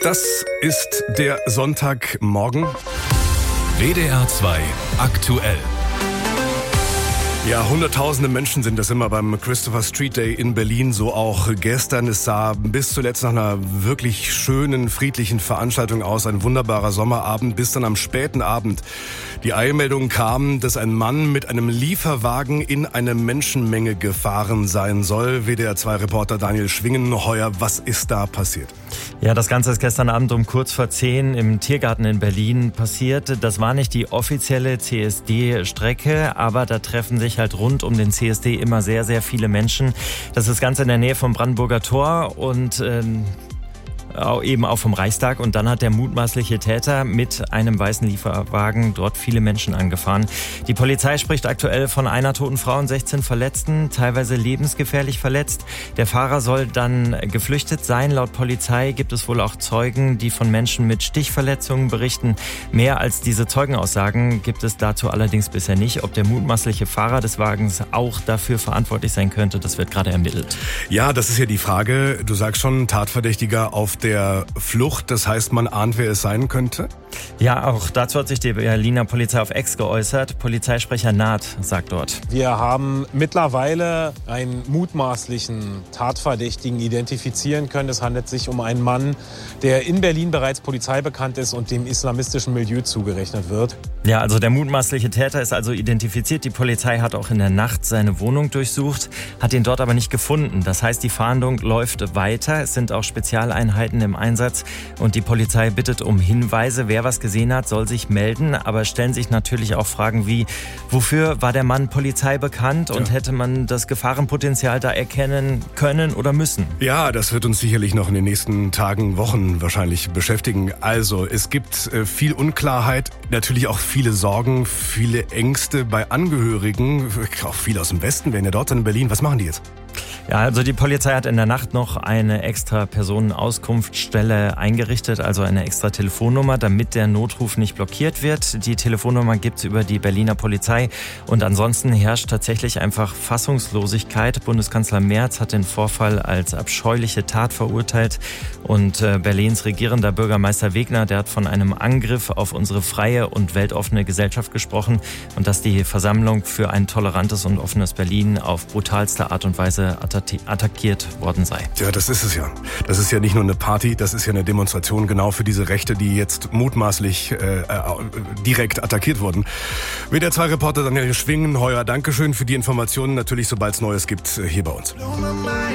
Das ist der Sonntagmorgen. WDR 2 aktuell. Ja, hunderttausende Menschen sind das immer beim Christopher Street Day in Berlin, so auch gestern. Es sah bis zuletzt nach einer wirklich schönen, friedlichen Veranstaltung aus, ein wunderbarer Sommerabend, bis dann am späten Abend die Eilmeldung kam, dass ein Mann mit einem Lieferwagen in eine Menschenmenge gefahren sein soll. WDR-2-Reporter Daniel Schwingenheuer, was ist da passiert? Ja, das Ganze ist gestern Abend um kurz vor 10 im Tiergarten in Berlin passiert. Das war nicht die offizielle CSD-Strecke, aber da treffen sich halt rund um den CSD immer sehr, sehr viele Menschen. Das ist ganz in der Nähe vom Brandenburger Tor und eben auch vom Reichstag. Und dann hat der mutmaßliche Täter mit einem weißen Lieferwagen dort viele Menschen angefahren. Die Polizei spricht aktuell von einer toten Frau und 16 Verletzten, teilweise lebensgefährlich verletzt. Der Fahrer soll dann geflüchtet sein. Laut Polizei gibt es wohl auch Zeugen, die von Menschen mit Stichverletzungen berichten. Mehr als diese Zeugenaussagen gibt es dazu allerdings bisher nicht. Ob der mutmaßliche Fahrer des Wagens auch dafür verantwortlich sein könnte, das wird gerade ermittelt. Ja, das ist ja die Frage. Du sagst schon, Tatverdächtiger auf der Flucht. Das heißt, man ahnt, wer es sein könnte? Ja, auch dazu hat sich die Berliner Polizei auf X geäußert. Polizeisprecher Naht sagt dort: Wir haben mittlerweile einen mutmaßlichen Tatverdächtigen identifizieren können. Es handelt sich um einen Mann, der in Berlin bereits polizeibekannt ist und dem islamistischen Milieu zugerechnet wird. Ja, also der mutmaßliche Täter ist also identifiziert. Die Polizei hat auch in der Nacht seine Wohnung durchsucht, hat ihn dort aber nicht gefunden. Das heißt, die Fahndung läuft weiter. Es sind auch Spezialeinheiten im Einsatz und die Polizei bittet um Hinweise. Wer was gesehen hat, soll sich melden, aber stellen sich natürlich auch Fragen wie: Wofür war der Mann Polizei bekannt und hätte man das Gefahrenpotenzial da erkennen können oder müssen? Ja, das wird uns sicherlich noch in den nächsten Tagen, Wochen wahrscheinlich beschäftigen. Also, es gibt viel Unklarheit, natürlich auch viele Sorgen, viele Ängste bei Angehörigen, auch viele aus dem Westen werden ja dort in Berlin. Was machen die jetzt? Ja, also die Polizei hat in der Nacht noch eine extra Personenauskunftsstelle eingerichtet, also eine extra Telefonnummer, damit der Notruf nicht blockiert wird. Die Telefonnummer gibt's über die Berliner Polizei und ansonsten herrscht tatsächlich einfach Fassungslosigkeit. Bundeskanzler Merz hat den Vorfall als abscheuliche Tat verurteilt und Berlins regierender Bürgermeister Wegner, der hat von einem Angriff auf unsere freie und weltoffene Gesellschaft gesprochen und dass die Versammlung für ein tolerantes und offenes Berlin auf brutalste Art und Weise attackiert worden sei. Ja, das ist es ja. Das ist ja nicht nur eine Party, das ist ja eine Demonstration genau für diese Rechte, die jetzt mutmaßlich direkt attackiert wurden. WDR-2-Reporter Daniel Schwingenheuer, Dankeschön für die Informationen. Natürlich, sobald es Neues gibt, hier bei uns.